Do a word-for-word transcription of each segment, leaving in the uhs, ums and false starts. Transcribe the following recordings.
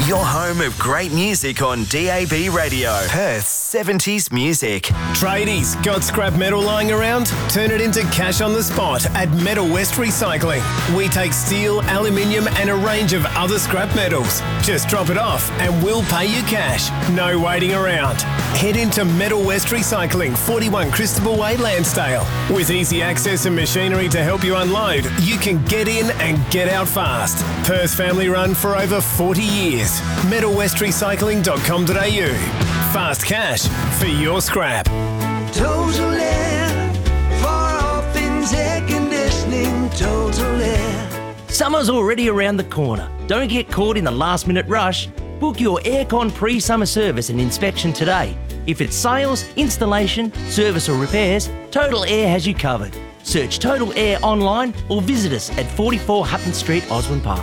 Your home of great music on D A B Radio. Perth's seventies music. Tradies, got scrap metal lying around? Turn it into cash on the spot at Metal West Recycling. We take steel, aluminium and a range of other scrap metals. Just drop it off and we'll pay you cash. No waiting around. Head into Metal West Recycling, forty-one Christabel Way, Lansdale. With easy access and machinery to help you unload, you can get in and get out fast. Perth family run for over forty years. metal west recycling dot com dot a u. Fast cash for your scrap. Total Air, for all things air conditioning, Total Air. Summer's already around the corner. Don't get caught in the last minute rush. Book your aircon pre-summer service and inspection today. If it's sales, installation, service or repairs, Total Air has you covered. Search Total Air online or visit us at forty-four Hutton Street, Osborne Park.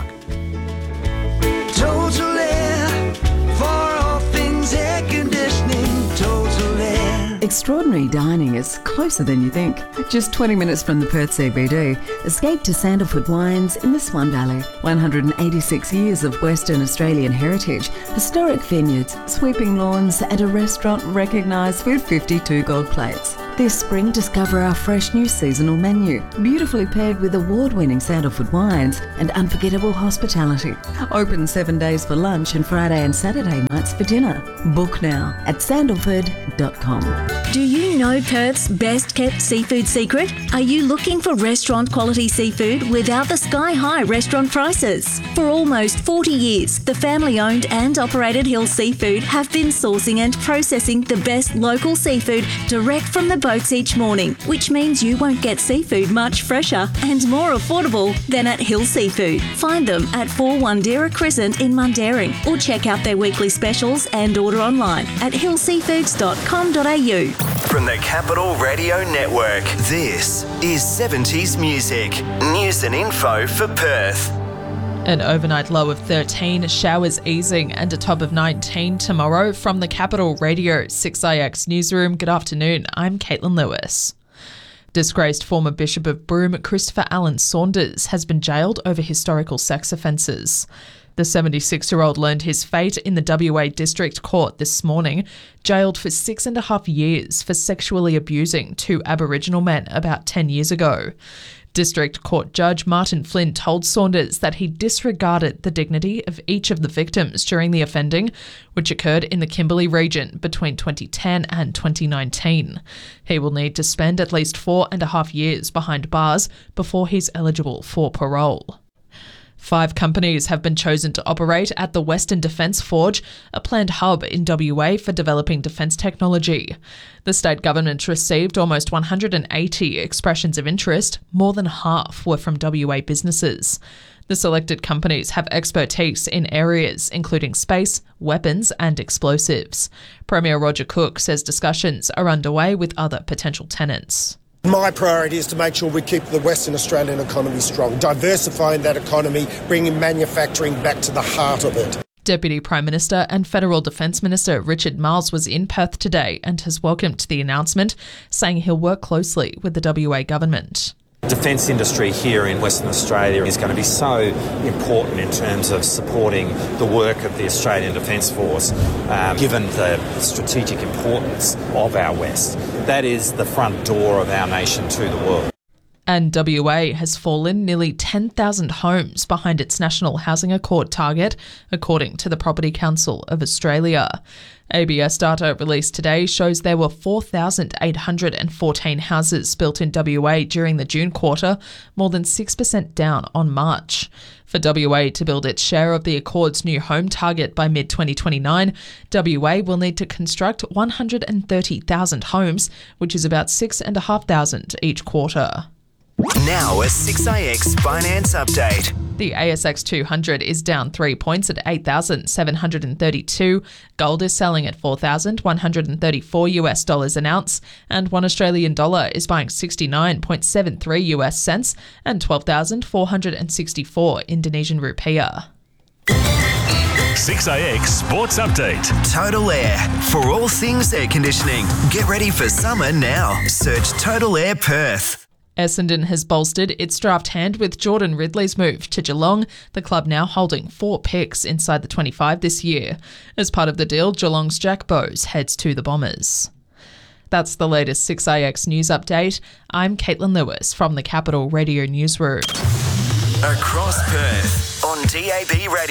Total Air, for all things air conditioning, Total Air. Extraordinary dining is closer than you think. Just twenty minutes from the Perth C B D, escape to Sandalwood Wines in the Swan Valley. one hundred eighty-six years of Western Australian heritage, historic vineyards, sweeping lawns and a restaurant recognised with fifty-two gold plates. This spring, discover our fresh new seasonal menu, beautifully paired with award-winning Sandalwood wines and unforgettable hospitality. Open seven days for lunch and Friday and Saturday nights for dinner. Book now at sandalwood dot com. Do you know Perth's best-kept seafood secret? Are you looking for restaurant-quality seafood without the sky-high restaurant prices? For almost forty years, the family-owned and operated Hill Seafood have been sourcing and processing the best local seafood direct from the boats each morning, which means you won't get seafood much fresher and more affordable than at Hill Seafood. Find them at four Wandera Crescent in Mundaring or check out their weekly specials and order online at hill seafoods dot com dot a u. From the Capital Radio Network, this is seventies music. News and info for Perth. An overnight low of thirteen, showers easing and a top of nineteen tomorrow. From the Capital Radio six I X newsroom, good afternoon, I'm Caitlin Lewis. Disgraced former Bishop of Broome, Christopher Allen Saunders, has been jailed over historical sex offences. The seventy-six-year-old learned his fate in the W A District Court this morning, jailed for six and a half years for sexually abusing two Aboriginal men about ten years ago. District Court Judge Martin Flynn told Saunders that he disregarded the dignity of each of the victims during the offending, which occurred in the Kimberley region between twenty ten and twenty nineteen. He will need to spend at least four and a half years behind bars before he's eligible for parole. Five companies have been chosen to operate at the Western Defence Forge, a planned hub in W A for developing defence technology. The state government received almost one hundred eighty expressions of interest, more than half were from W A businesses. The selected companies have expertise in areas including space, weapons and explosives. Premier Roger Cook says discussions are underway with other potential tenants. My priority is to make sure we keep the Western Australian economy strong, diversifying that economy, bringing manufacturing back to the heart of it. Deputy Prime Minister and Federal Defence Minister Richard Marles was in Perth today and has welcomed the announcement, saying he'll work closely with the W A government. Defence industry here in Western Australia is going to be so important in terms of supporting the work of the Australian Defence Force, um, given the strategic importance of our West. That is the front door of our nation to the world. And W A has fallen nearly ten thousand homes behind its National Housing Accord target, according to the Property Council of Australia. A B S data released today shows there were four thousand eight hundred fourteen houses built in W A during the June quarter, more than six percent down on March. For W A to build its share of the Accord's new home target by mid twenty twenty-nine, W A will need to construct one hundred thirty thousand homes, which is about six thousand five hundred each quarter. Now a six I X finance update. The A S X two hundred is down three points at eight thousand seven hundred thirty-two. Gold is selling at four thousand one hundred thirty-four US dollars an ounce, and one Australian dollar is buying sixty-nine point seven three US cents and twelve thousand four hundred sixty-four Indonesian rupiah. six I X Sports Update. Total Air. For all things air conditioning. Get ready for summer now. Search Total Air Perth. Essendon has bolstered its draft hand with Jordan Ridley's move to Geelong, the club now holding four picks inside the twenty-five this year. As part of the deal, Geelong's Jack Bowes heads to the Bombers. That's the latest six A X news update. I'm Caitlin Lewis from the Capital Radio Newsroom. Across Perth on D A B Radio.